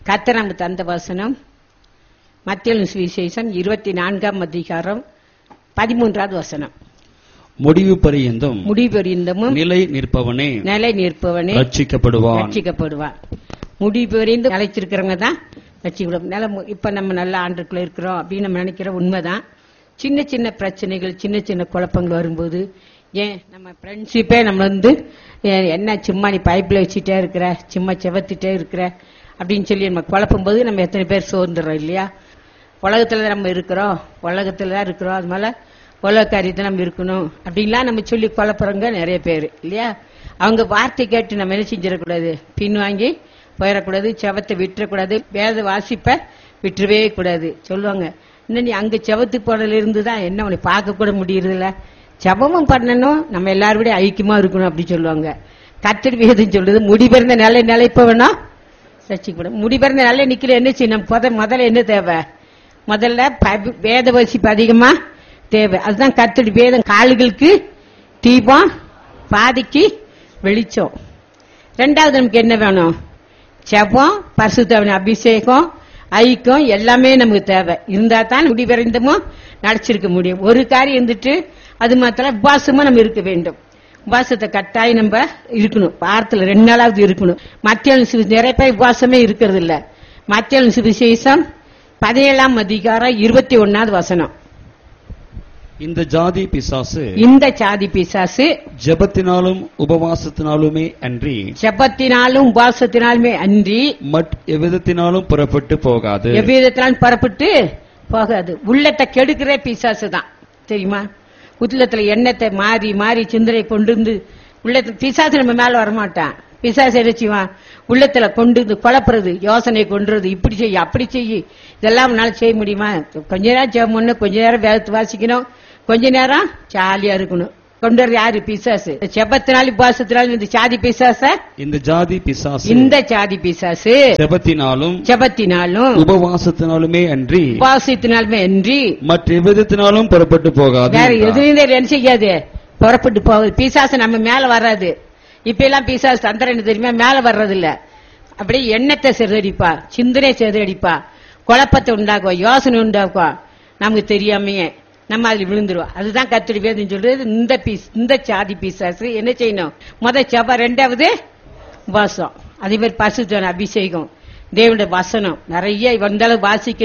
கர்த்தர் நமக்கு தந்த வசனம் மத்தேயு சுவிசேஷம் 24ஆம் அதிகாரம் 13வது வசனம். முடிவு பரியந்தமும் நிலை நிற்பவனே ரட்சிக்கப்படுவான். முடிவு பரியந்தம் நிலைச்சிருக்கிறவங்க தான் ரட்சிக்கப்படும். இப்ப நம்ம நல்ல ஆண்டுக்குள்ள இருக்கிறோம் அப்படின்னு நம்ம நினைக்கிற உண்மைதான். சின்ன சின்ன பிரச்சனைகள், சின்ன சின்ன குழப்பங்கள் வரும்போது, ஏன் நம்ம ஃப்ரெண்ட்ஷிப்பே நம்ம என்ன சும்மா நீ பைப்ல வச்சுட்டே இருக்கிற, சும்மா செவத்துட்டே இருக்கிற அப்படின்னு சொல்லி நம்ம குழப்பும் போது நம்ம எத்தனை பேர் சோர்ந்துடுறோம் இல்லையா? உலகத்துலதான் நம்ம இருக்கிறோம், உலகத்துலதான் இருக்கிறோம், அது மேல உலக காரியத்தை நம்ம இருக்கணும் அப்படின்லாம் நம்ம சொல்லி குழப்பறவங்க நிறைய பேர் இல்லையா? அவங்க வார்த்தை கேட்டு நம்ம என்ன செஞ்சிடக்கூடாது, பின்வாங்கி போயிடக்கூடாது, செவத்தை விட்டுறக்கூடாது, வேத வாசிப்ப விட்டுறவே கூடாது. சொல்லுவாங்க, இன்னும் நீ அங்க செவத்து போனதுல இருந்துதான் என்ன உன்னை பார்க்க கூட முடியறதில்ல, ஜபமும் பண்ணணும், நம்ம எல்லாரோட ஐக்கியமா இருக்கணும் அப்படி சொல்லுவாங்க. கர்த்தர் வேதம் சொல்லுது, முடிபிறந்த நிலைப்பவனா ரட்சிக்கப்படும். முடிபிறந்த நிலை நிக்கிற என்ன செய்யணும்? முதல்ல என்ன தேவை? முதல்ல வேத வாசிப்பு அதிகமா தேவை. அதுதான் கர்த்தர் வேதம் கால்களுக்கு தீபம், பாதிக்கு வெளிச்சம். ரெண்டாவது நமக்கு என்ன வேணும்? ஜெபம், பரிசுத்த அபிஷேகம், ஐக்கியம் எல்லாமே நமக்கு தேவை. இருந்தா தான் முடிவரைந்தமும் நடிச்சிருக்க முடியும். ஒரு காரியம் இருந்துட்டு அது மாத்திரம் உபாசமா நம்ம இருக்க வேண்டும். உபாசத்தை கட்டாயம் நம்ம இருக்கணும், வாரத்துல 2 நாளாவது இருக்கணும். மத்தேயு நிறைய பேர் உபாசமே இருக்கிறது இல்ல. மத்தேயு சுவிசேஷம் 17ஆம் அதிகாரம் 21வது வசனம். இந்த ஜாதி பிசாசு ஜெபத்தினாலும் உபவாசத்தினாலுமே அன்றி எவ்விதத்தினாலும் புறப்பட்டு போகாது. உள்ளத்தை கெடுக்கிற பிசாசு தான் தெரியுமா? உள்ளத்துல எண்ணத்தை மாறி மாறி சிந்தனை கொண்டு வந்து உள்ளத்துல பிசாசு நம்ம மேல வரமாட்டான். பிசாசு எரிச்சுவான் உள்ளத்துல கொண்டு வந்து குழப்புறது, யோசனை கொண்டுறது, இப்படி செய்ய அப்படி செய்ய, இதெல்லாம் உன்னால செய்ய முடியுமா? கொஞ்ச நேரம் ஜெபம் பண்ணணும், கொஞ்ச நேரம் வேதத்தை வாசிக்கணும், கொஞ்ச நேரம் ஜாலியா இருக்கணும். கொண்டு வர யாரு? பிசாசு. செபத்தினாலும் உபாசத்தினாலும் இந்த ஜாதி பிசாசு ஜெபத்தினாலும் உபவாசத்தினாலுமே அன்றி மற்ற எவ்விதத்தினாலும் புறப்பட்டு போகாது. வேற எதுவும் என்ன செய்யாது, புறப்பட்டு போகாது. பிசாசு நம்ம மேல வராது. இப்ப எல்லாம் பிசாசு தந்திரம் தெரியுமா? மேல வர்றது இல்ல. அப்படியே எண்ணத்தை சிதறடிப்பா, சிந்தனை சிதறடிப்பா, குழப்பத்தை உண்டாக்குவா, யோசனை உண்டாக்குவா. நமக்கு தெரியாமையே நம்ம அதுல விழுந்துருவோம். அதுதான் கர்த்தர் வேதம் சொல்றது. இந்த ஜாதி பிசாசு என்ன செய்யணும்? ஜெபம், ரெண்டாவது உபாசம், அதே மாதிரி பரிசுத்த அபிஷேகம், தேவனுடைய வசனம் நிறைய வந்தாலும் வாசிக்க